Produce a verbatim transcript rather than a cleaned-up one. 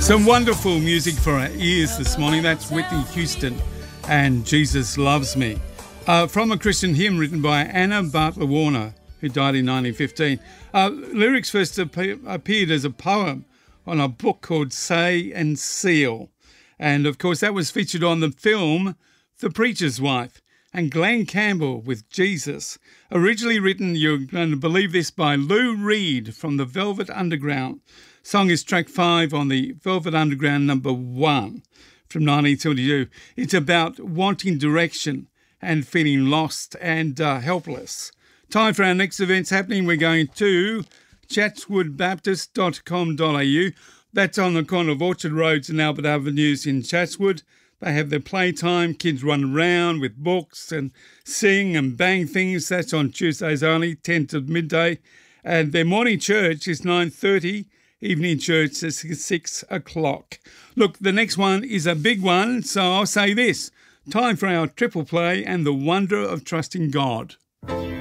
Some wonderful music for our ears this morning. That's Whitney Houston and Jesus Loves Me. Uh, from a Christian hymn written by Anna Bartlett Warner, who died in nineteen fifteen. Uh, lyrics first ap- appeared as a poem on a book called Say and Seal. And, of course, that was featured on the film The Preacher's Wife. And Glenn Campbell with Jesus. Originally written, you're going to believe this, by Lou Reed from the Velvet Underground. Song is track five on the Velvet Underground number one from nineteen seventy-two. It's about wanting direction and feeling lost and uh, helpless. Time for our next events happening. We're going to chatswood baptist dot com dot a u. That's on the corner of Orchard Roads and Albert Avenues in Chatswood. They have their playtime. Kids run around with books and sing and bang things. That's on Tuesdays only, ten to midday. And their morning church is nine thirty. Evening church is six o'clock. Look, the next one is a big one, so I'll say this. Time for our triple play and the wonder of trusting God.